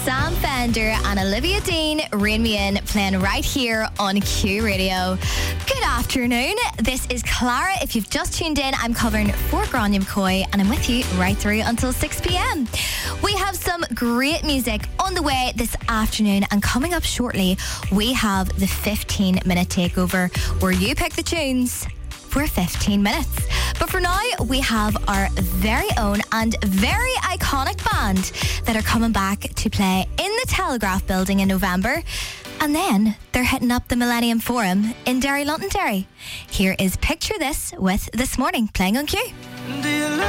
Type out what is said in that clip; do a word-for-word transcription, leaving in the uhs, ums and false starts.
Sam Fender and Olivia Dean, Rain Me In, playing right here on Q Radio. Good afternoon. This is Clara. If you've just tuned in, I'm covering for Grania McCoy and I'm with you right through until six p.m. We have some great music on the way this afternoon, and coming up shortly, we have the fifteen minute takeover where you pick the tunes for fifteen minutes. But for now, we have our very own and very iconic band that are coming back to play in the Telegraph building in November. And then they're hitting up the Millennium Forum in Derry, Londonderry. Here is Picture This with This Morning, playing on Q.